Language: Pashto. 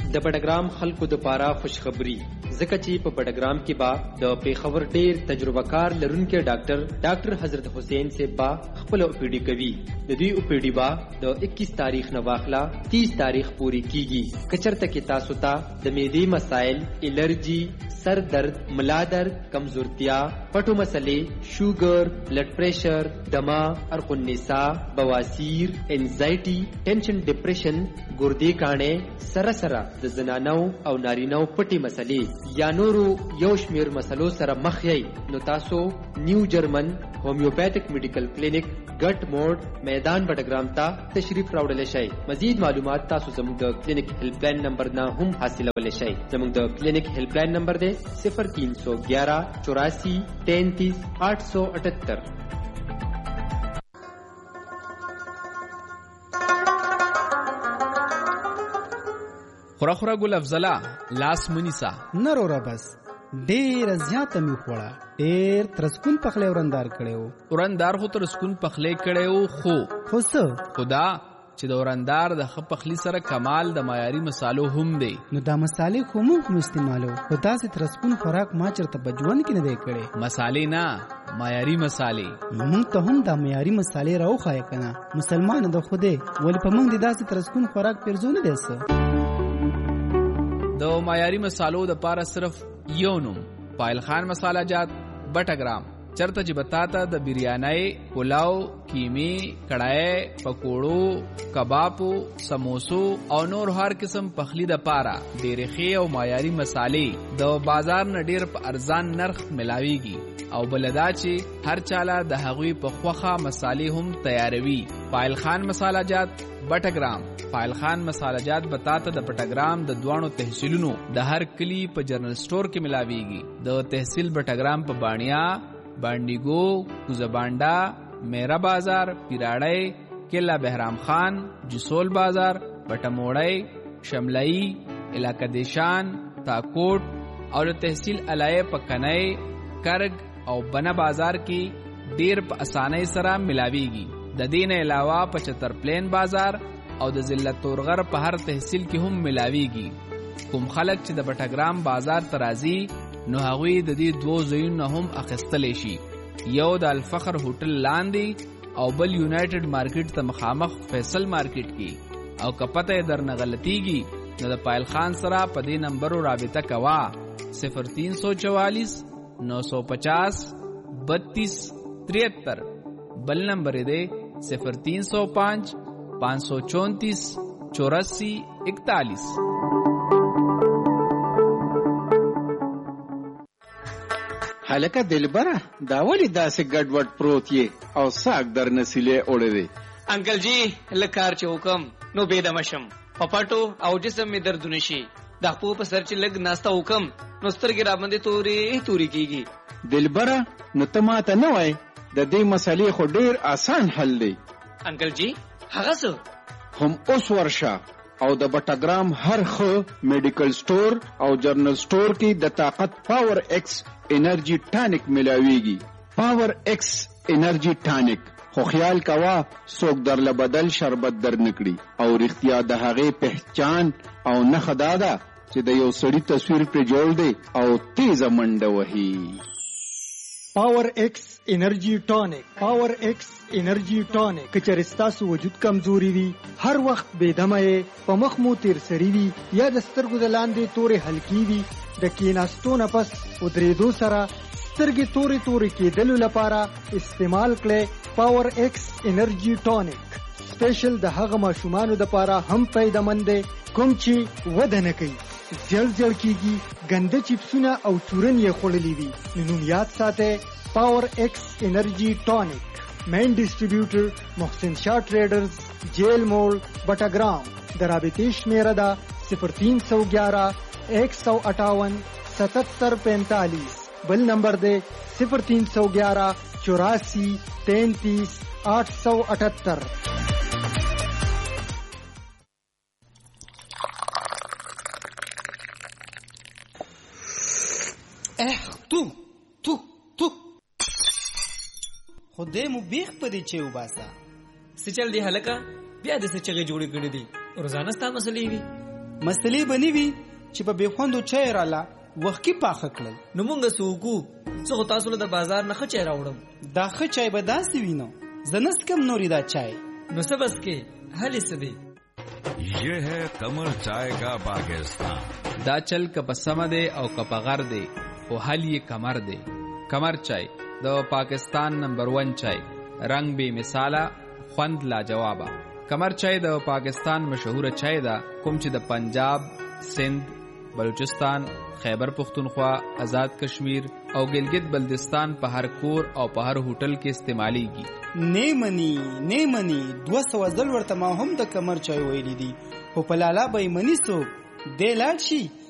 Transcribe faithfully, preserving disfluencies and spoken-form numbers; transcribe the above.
د بډګرام خلکو د پاره خوشخبری ځکه چې په بډګرام کې با د پیښور ډیر تجربه کار لرونکي ډاکټر ډاکټر حضرت حسین سے با خپل او پی ډی کوي د دوی او پی ډی با د اکیس تاریخ نه واخلا تیس تاریخ پوری کیږي کچرته کې تاسو ته د معدې مسائل الرجی سر درد ملا درد کمزورتیا پټو مسلې شوګر بلډ پریشر دما ارق النساء بواسیر انزایټي ټینشن ډیپریشن ګردې کانه سره سره د زنانو او نارینو پټي مسلې یا نورو یو شمیر مسلو سره مخ یې نو تاسو نیو جرمن هومیوپیتھک میډیکل کلینیک ګټ موډ میدان بډګرام ته تشریف راوړل شئ مزید معلومات تاسو زموږ د کلینیک هیلپ لاین نمبر نه هم حاصلولی شئ زموږ د کلینیک هیلپ لاین نمبر دی صفر تین سو گیارہ چوراسی تینتیس آٹھ سو اٹھتر. خورا خورا ګل افضلا لاس منیسا نرو را بس ډیر زیاته می خوړه ډیر ترسکون پخلی ورندار کړو ورندار خو ترسکون پخلی کړو خو خو څه خدا چې د ورندار د خ پخلی سره کمال د معیاري مصالو هم دی نو دا مصالې خو مو هم استعمالو خو داسې ترسکون خوراک ما چرته بجوان کې نه دی کړی مصالې نه معیاري مصالې موږ ته هم دا معیاري مصالې راوخایه کنه مسلمان د خوده ولی په موږ د داسې ترسکون خوراک پرځونه دی څه د معیاري مصالو د پاره صرف یو نوم پایل خان مساله جات بټګرام چرته چې بتاتا د بریانای پلاو کیمی کڑای پکوړو کبابو سموسو او نور هر قسم پخلی د پاره ډېرې ښې او معیاري مصالې د بازار نه ډېر په ارزان نرخ ملاويږي او بلدا چې هر چاله د هغوی په خوخه مصالې هم تیاروي پایل خان مساله جات بټګرام پایل خان مساله جات بتاته د پټګرام د دوانو تحصیلونو د هر کلی په جنرال سٹور کې ملاويږي د تحصیل بټګرام په بانیا بانډیګو کوزبانډا میرا بازار پیراړی کلا بهرام خان جسول بازار بټموړی شملئی علاقہ دیشان تاکوٹ او د تحصیل علای پکنای کرگ او بنا بازار کې ډیر په اسانۍ سره ملاويږي د دین علاوه پچتر پلین بازار او د ضلع تورغر په هر تحصیل کې هم ملاويږي کوم خلک چې د بټګرام بازار ترازی نو هغوی د دې دوه ځایونو هم اخیستلی شي یو د الفخر هوټل لاندې او بل یونایټډ مارکیټ ته مخامخ فیصل مارکیټ کې او که پته یې درنه غلطیږي نو د پایل خان سره په دې نمبرو رابطه کوا صفر تین سو چوالیس نو سو پچاس بتیس تریہتر بل نمبر دے صفر تین سو پانچ پانچ سو چونتیس چوراسی اکتالیس. هلکه دلبره دا ولی داسې ګډوډ پروت یې او ساک در نسیلې اوړې دی انکل جی لکار چې حکم نو بيدم شم پپاټو او جسم می دردونه شي د خپل په سر چې لګ ناستا حکم نو سترګې را باندې توري توري کیږي دلبره نو ته ماته نه وای د دې مسلې خو ډیر آسان حل دی انکل جی هغه څه هم اوس ورشه او د بټګرام هر خو میډیکل سٹور او جرنل سٹور کې د طاقت پاور ایکس انرجی ټانک ملاويږي پاور ایکس انرجی ټانک خو خیال کوا څوک درله بدل شربت در نکړي او رښتیا د هغې پہچان او نښه دا ده چې د یو سړي تصویر پرې جوړ دی او تیزه منډه وهي پاور ایکس انرجی ټانک پاور ایکس انرجی ټانک کچر ستاسو وجود کمزوري وي هر وخت بېدمه یې په مخ مو تیر سری وي یا د سترګو د لاندې تورې هلکې وي د کېناستو نه پس ودرېدو سره سترګې تورې تورې کېدلو لپاره استعمال کړئ پاور ایکس انرجی ټانک سپیشل د هغه ماشومانو دپاره هم فایدهمند دی کوم چې وده نه کوي زیړ زیړ کیږي ګنده چپسونه او چورن یې خوړلي وي نو نوم یاد ساتئ پاور ایکس انرجی ټانک مین ډسټریبیوټر محسن شاه ټریډرز جیل موڑ بټګرام د رابطې شمیره ده صفر تین سو گیارہ ایک سو اٹھاون ستتر پینتالیس بل نمبر دے صفر تین سو گیارہ چوراسی تینتیس آٹھ سو اٹھتر. تو تو تو خدای مو بیخ پدې چې وباسا سچل دی هلکا بیا د څه چغې جوړې کړې دي روزانه ستا مسلې وي مسلې بنی وي چې په بېخوندو چای راله وخت کې پاخه کړل. نو مونږ سوکو څه خو تاسو له د بازار نه ښه چای راوړم. دا ښه چای به داسې وي نو زه نه څکم نورې دا چای. نو څه بس کې حل څه دی؟ یہ ہے قمر چائے کا پاکستان. دا چل که په سمه دی او که په غر دی خو حل یې کمر دی. کمر چای د پاکستان نمبر ون چای، رنگ بے مثاله، خوند لاجوابه. کمر چای د پاکستان مشهوره چای ده کوم چې د پنجاب، سندھ، بلوچستان، خیبر پختونخوا، آزاد کشمیر او ګلګت بلتستان په هر کور او په هر هوټل کې استعمالیږي. نه مني نه مني دوه سوه ځل ورته ما هم د کمر چای ویلی دي خو په لالا به یې مني څوک دی لاړ شي